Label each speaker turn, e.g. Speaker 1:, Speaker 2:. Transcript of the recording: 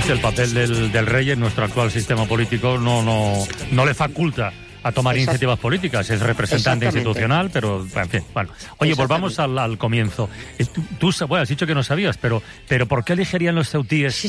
Speaker 1: además el papel del rey en nuestro actual sistema político no le faculta a tomar iniciativas políticas. Es representante institucional, pero en fin, bueno. Oye, volvamos al comienzo. Tú has dicho que no sabías, pero ¿por qué elegirían los ceutíes